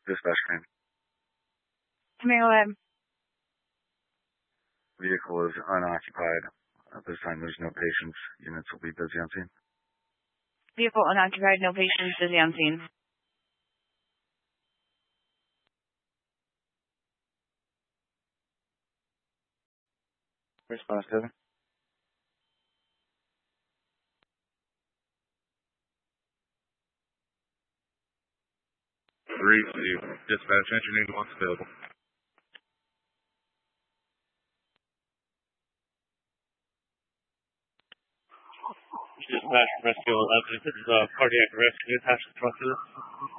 Dispatch train. Go ahead. Vehicle is unoccupied. At this time, there's no patients. Units will be busy on scene. Vehicle unoccupied, no patients, busy on scene. Response 7. 3-2. Dispatch, engine 81's available. Dispatch, rescue 11. This is cardiac arrest. Can you attach the truck to this?